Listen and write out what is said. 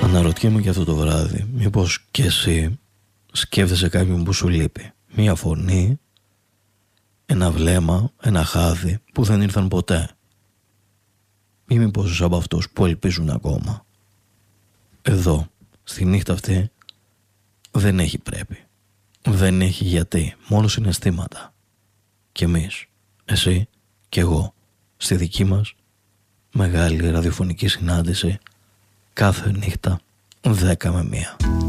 Αναρωτιέμαι και αυτό το βράδυ, μήπως και εσύ σκέφτεσαι κάποιον που σου λείπει. Μία φωνή, ένα βλέμμα, ένα χάδι που δεν ήρθαν ποτέ. Ή μήπως είσαι από αυτούς που ελπίζουν ακόμα. Εδώ, στη νύχτα αυτή, δεν έχει πρέπει. Δεν έχει γιατί, μόνο συναισθήματα. Κι εμείς, εσύ και εγώ, στη δική μας μεγάλη ραδιοφωνική συνάντηση, κάθε νύχτα 10 με 1.